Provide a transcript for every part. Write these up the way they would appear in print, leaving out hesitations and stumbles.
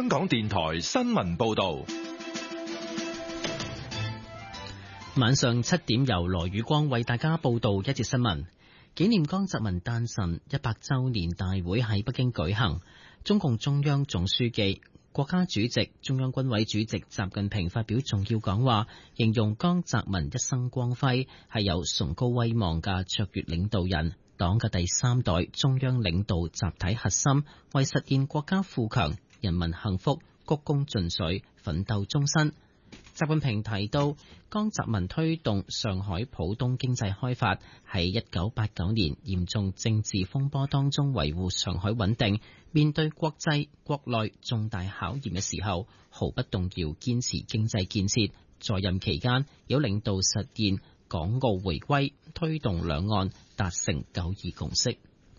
香港電台新聞報道。 晚上7點由羅宇光為大家報道一節新聞。紀念江澤民誕辰100週年大會喺北京舉行，中共中央總書記、國家主席、中央軍委主席習近平發表重要講話，形容江澤民一生光輝，係有崇高威望嘅卓越領導人，黨嘅第3代中央領導集體核心，為實現國家富強、人民幸福鞠躬盡瘁，奮鬥終身。習近平提到，江澤民推動上海浦東經濟開發，喺1989年嚴重政治風波當中維護上海穩定，面對國際國內重大考驗嘅時候，毫不動搖堅持經濟建設。在任期間，有領導實現港澳回歸，推動兩岸達成9·2共識。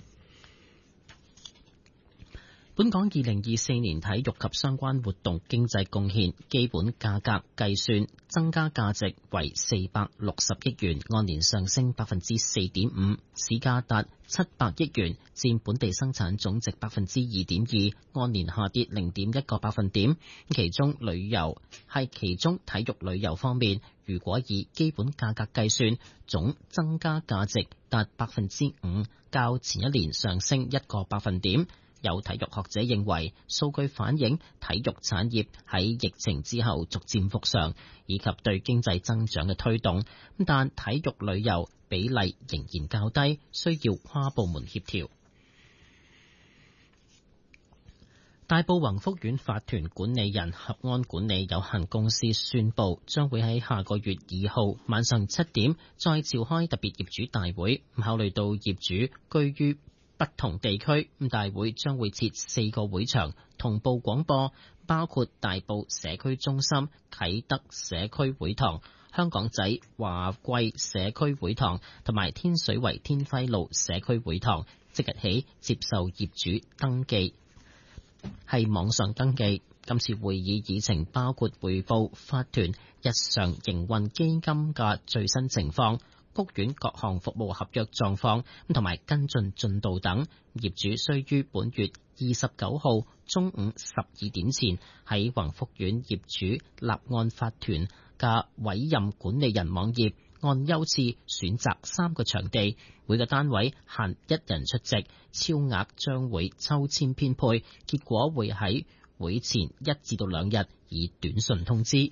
本港2024年體育及相關活動經濟貢獻基本價格計算增加價值為460億元，按年上升4.5%，市價達700億元，佔本地生產總值2.2%，按年下跌0.1個百分點。其中體育旅遊方面，如果以基本價格計算，總增加價值達5%，較前一年上升1個百分點。有體育學者認為，數據反映體育產業喺疫情之後逐漸復常，以及對經濟增長嘅推動。但體育旅遊比例仍然較低，需要跨部門協調。大埔宏福苑法團管理人合安管理有限公司宣布，將會喺下個月2號晚上7點再召開特別業主大會。考慮到業主居於不同地區，大會將會設4個會場同步廣播，包括大埔社區中心、啟德社區會堂、香港仔華貴社區會堂同埋天水圍天輝路社區會堂。即日起接受業主登記，係網上登記。今次會議議程包括匯報法團日常營運基金嘅最新情況、屋苑各項服務合約狀況同埋跟進進度等。業主須於本月29號中午12點前喺宏福苑業主立案法團嘅委任管理人網頁按優次選擇3個場地，每個單位限1人出席，超額將會抽籤編配，結果會喺會前1至2日以短信通知。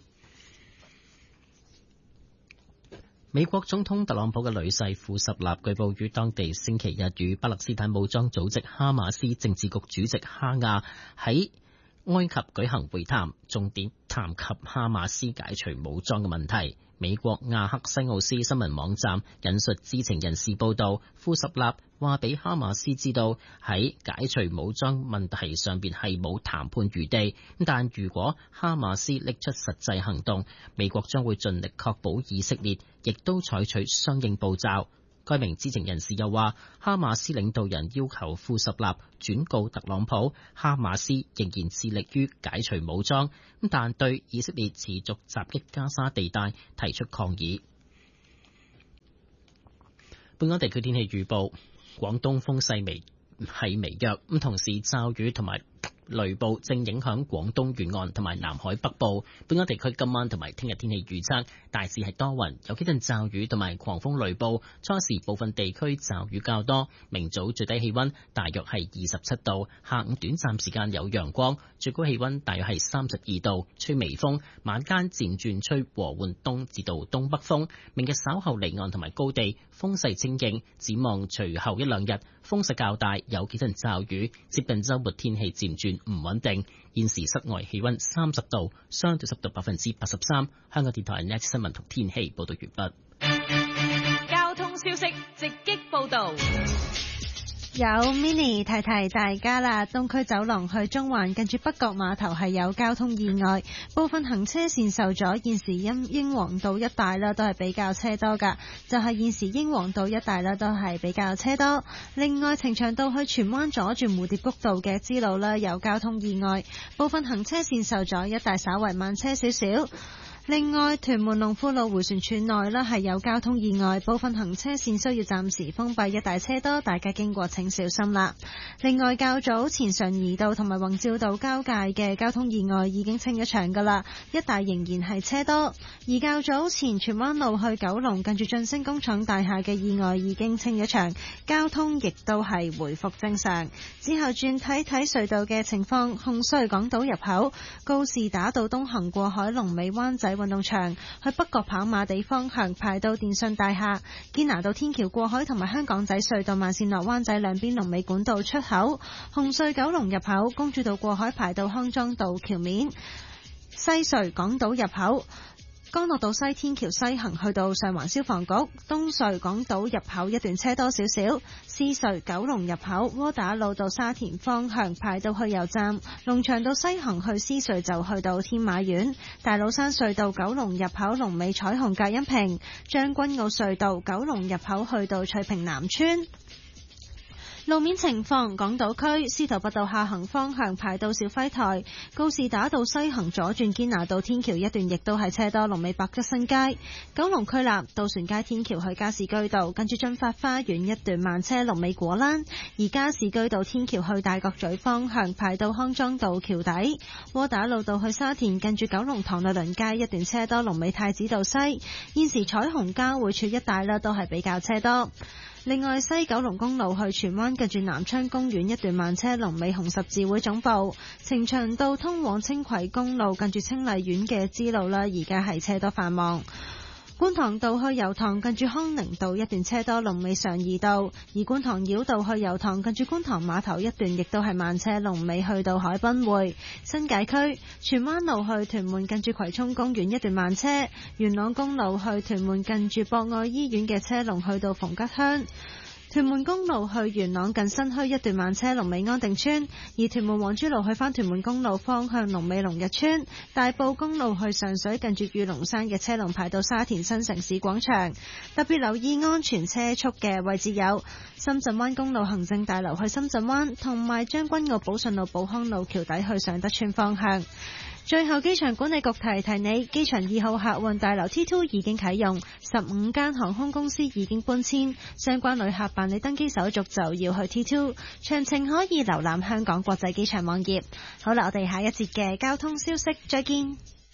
美國總統特朗普嘅女婿庫什納據報於當地星期日與巴勒斯坦武裝組織哈馬斯政治局主席哈亞喺埃及舉行會談，重點談及哈馬斯解除武裝嘅問題。美國亞克西奧斯新聞網站引述知情人士報道，庫什納話俾哈馬斯知道喺解除武裝問題上邊係冇談判餘地，但如果哈馬斯拎出實際行動，美國將會盡力確保以色列亦都採取相應步驟。該名知情人士又話，哈馬斯領導人要求庫什納轉告特朗普，哈馬斯仍然致力於解除武裝，但對以色列持續襲擊加沙地帶提出抗議。本港地區天氣預報，廣東風勢微弱，同時驟雨同埋雷暴正影響廣東沿岸同埋南海北部。本港地區今晚同埋聽日天氣預測，大致係多雲，有幾陣驟雨同埋狂風雷暴，初時部分地區驟雨較多。明早最低氣溫大約係27度，下午短暫時間有陽光，最高氣溫大約係32度，吹微風，晚間漸轉吹和緩東至到東北風。明日稍後離岸同埋高地風勢清勁，展望隨後1、2日風勢較大，有幾陣驟雨，接近週末天氣漸轉唔穩定。現時室外氣溫30度，相對濕度83%。香港電台 Next 新聞同天氣報道完畢。 交通消息直擊報道。 有 Mini 提提大家啦，東區走廊去中環近住北角碼頭係有交通意外，部分行車線受阻，現時英皇道一帶啦都係比較車多噶，就係現時英皇道一帶啦都係比較車多。另外，呈祥道去荃灣左轉蝴蝶谷道嘅支路啦有交通意外，部分行車線受阻，一帶稍為慢車少少。 另外，屯門龍富路迴旋處內係有交通意外，部分行車線需要暫時封閉，一帶車多，大家經過請小心啦。另外，較早前順怡道同埋宏照道交界嘅交通意外已經清咗場㗎啦，一帶仍然係車多。而較早前荃灣路去九龍近住晉升工廠大廈嘅意外已經清咗場，交通亦都係回復正常。之後轉睇隧道嘅情況，紅隧港島入口告士打道東行過海龍尾灣仔運動場，去北角跑馬地方向排到電信大廈，堅拿道天橋過海同埋香港仔隧道慢線落灣仔兩邊龍尾管道出口，紅隧九龍入口公主道過海排到康莊道橋面，西隧港島入口干諾道西天橋西行去到上環消防局，東隧港島入口一段車多少少，獅隧九龍入口窩打老道沙田方向排到去油站，龍翔道西行去獅隧就去到天馬苑，大老山隧道九龍入口龍尾彩虹隔音屏，將軍澳隧道九龍入口去到翠屏南村。路面情況，港島區司徒拔道下行方向排到肇輝台，告士打道西行左轉堅拿道天橋一段亦都係車多，龍尾百德新街。九龍區立渡船街天橋去加士居道，跟住駿發花園一段慢車，龍尾果欄。而加士居道天橋去大角咀方向排到康莊道橋底，窩打老道去沙田近住九龍塘律倫街一段車多，龍尾太子道西。現時彩虹交匯處一帶都係比較車多。另外，西九龍公路去荃灣近住南昌公園一段慢車，龍尾紅十字會總部。呈祥道通往青葵公路近住清麗苑嘅支路而家係車多繁忙。觀塘道去油塘近住康寧道一段車多，龍尾常怡道。而觀塘繞道去油塘近住觀塘碼頭一段亦都係慢車，龍尾去到海濱匯。新界區荃灣路去屯門近住葵涌公園一段慢車，元朗公路去屯門近住博愛醫院嘅車龍去到逢吉鄉。屯門公路去元朗近新墟一段慢車，龍尾安定村。而屯門黃珠路去返屯門公路方向龍尾龍日村。大埔公路去上水近住御龍山嘅車龍排到沙田新城市廣場。特別留意安全車速嘅位置有深圳灣公路行政大樓去深圳灣，同埋將軍澳寶順路寶康路橋底去上德村方向。最後，機場管理局提提你，機場2號客運大樓 T2 已經啟用，15間航空公司已經搬遷，相關旅客辦理登機手續就要去 T2， 詳情可以瀏覽香港國際機場網頁。好啦，我哋下一節嘅交通消息再見。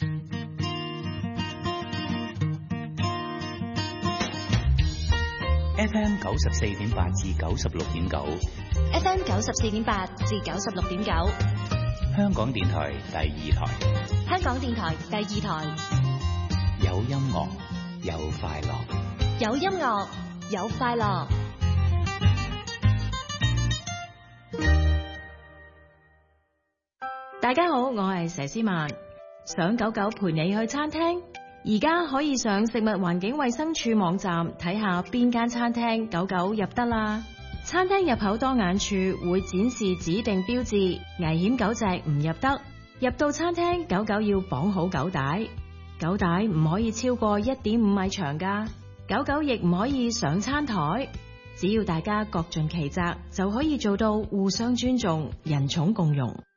FM 94.8至96.9 FM 94.8至96.9， 香港電台第二台， 香港電台第二台， 有音樂有快樂， 有音樂有快樂。 大家好，我係佘詩曼。想狗狗陪你去餐廳，而家可以上食物環境衛生署網站睇下邊間餐廳狗狗入得啦。餐廳入口多眼處會展示指定標誌，危險狗隻唔入得。入到餐廳，狗狗要綁好狗帶，狗帶唔可以超過1.5米長㗎。狗狗亦唔可以上餐台。只要大家各盡其責，就可以做到互相尊重、人寵共融。